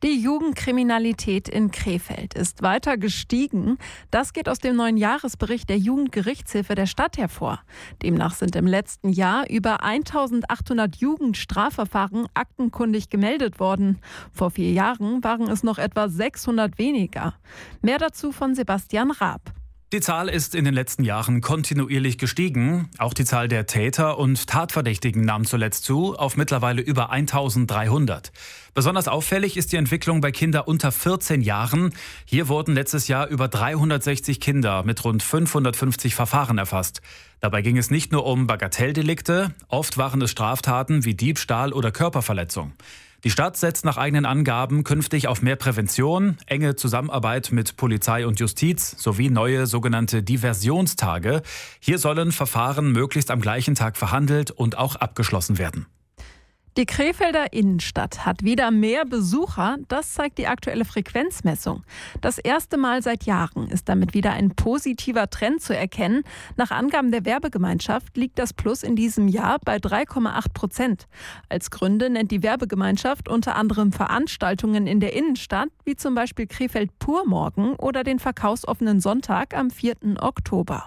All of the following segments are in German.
Die Jugendkriminalität in Krefeld ist weiter gestiegen. Das geht aus dem neuen Jahresbericht der Jugendgerichtshilfe der Stadt hervor. Demnach sind im letzten Jahr über 1800 Jugendstrafverfahren aktenkundig gemeldet worden. Vor 4 Jahren waren es noch etwa 600 weniger. Mehr dazu von Sebastian Raab. Die Zahl ist in den letzten Jahren kontinuierlich gestiegen. Auch die Zahl der Täter und Tatverdächtigen nahm zuletzt zu, auf mittlerweile über 1300. Besonders auffällig ist die Entwicklung bei Kindern unter 14 Jahren. Hier wurden letztes Jahr über 360 Kinder mit rund 550 Verfahren erfasst. Dabei ging es nicht nur um Bagatelldelikte, oft waren es Straftaten wie Diebstahl oder Körperverletzung. Die Stadt setzt nach eigenen Angaben künftig auf mehr Prävention, enge Zusammenarbeit mit Polizei und Justiz sowie neue sogenannte Diversionstage. Hier sollen Verfahren möglichst am gleichen Tag verhandelt und auch abgeschlossen werden. Die Krefelder Innenstadt hat wieder mehr Besucher, das zeigt die aktuelle Frequenzmessung. Das erste Mal seit Jahren ist damit wieder ein positiver Trend zu erkennen. Nach Angaben der Werbegemeinschaft liegt das Plus in diesem Jahr bei 3,8%. Als Gründe nennt die Werbegemeinschaft unter anderem Veranstaltungen in der Innenstadt, wie zum Beispiel Krefeld Purmorgen oder den verkaufsoffenen Sonntag am 4. Oktober.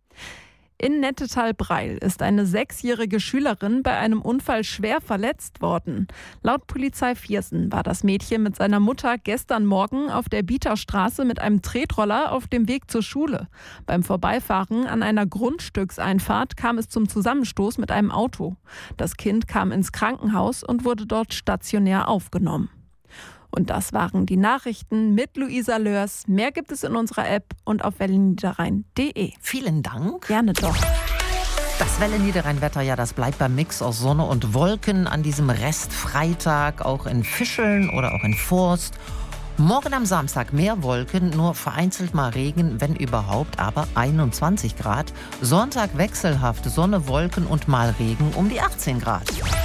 In Nettetal-Breil ist eine 6-jährige Schülerin bei einem Unfall schwer verletzt worden. Laut Polizei Viersen war das Mädchen mit seiner Mutter gestern Morgen auf der Bieterstraße mit einem Tretroller auf dem Weg zur Schule. Beim Vorbeifahren an einer Grundstückseinfahrt kam es zum Zusammenstoß mit einem Auto. Das Kind kam ins Krankenhaus und wurde dort stationär aufgenommen. Und das waren die Nachrichten mit Luisa Lörs. Mehr gibt es in unserer App und auf wellenniederrhein.de. Vielen Dank. Gerne doch. Das Welle-Niederrhein-Wetter, ja, das bleibt beim Mix aus Sonne und Wolken an diesem Restfreitag, auch in Fischeln oder auch in Forst. Morgen am Samstag mehr Wolken, nur vereinzelt mal Regen, wenn überhaupt, aber 21 Grad. Sonntag wechselhaft Sonne, Wolken und mal Regen um die 18 Grad.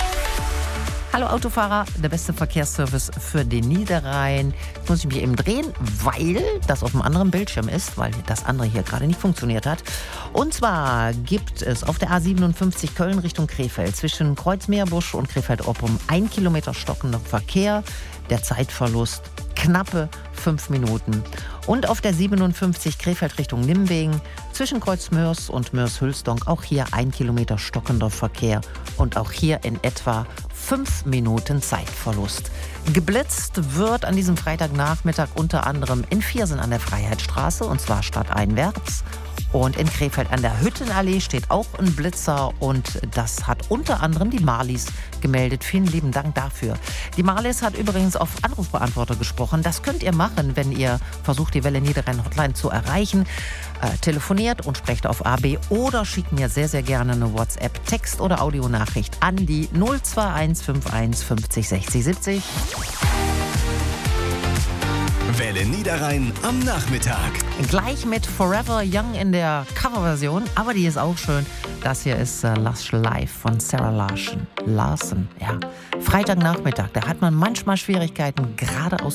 Hallo Autofahrer, der beste Verkehrsservice für den Niederrhein. Jetzt muss ich mich eben drehen, weil das auf einem anderen Bildschirm ist, weil das andere hier gerade nicht funktioniert hat. Und zwar gibt es auf der A57 Köln Richtung Krefeld zwischen Kreuzmeerbusch und Krefeld-Oppum 1 Kilometer stockender Verkehr. Der Zeitverlust knappe 5 Minuten. Und auf der 57 Krefeld Richtung Nimwegen zwischen Kreuzmörs und Mörs-Hülsdonk auch hier 1 Kilometer stockender Verkehr und auch hier in etwa 5 Minuten Zeitverlust. Geblitzt wird an diesem Freitagnachmittag unter anderem in Viersen an der Freiheitsstraße und zwar stadteinwärts. Und in Krefeld an der Hüttenallee steht auch ein Blitzer und das hat unter anderem die Marlies gemeldet. Vielen lieben Dank dafür. Die Marlies hat übrigens auf Anrufbeantworter gesprochen. Das könnt ihr machen, wenn ihr versucht, die Welle Niederrhein Hotline zu erreichen. Telefoniert und sprecht auf AB oder schickt mir sehr, sehr gerne eine WhatsApp, Text- oder Audionachricht an die 02151 50 60 70. Welle Niederrhein am Nachmittag. Gleich mit Forever Young in der Coverversion, aber die ist auch schön. Das hier ist Lush Live von Sarah Larson. Ja. Freitagnachmittag, da hat man manchmal Schwierigkeiten, gerade aus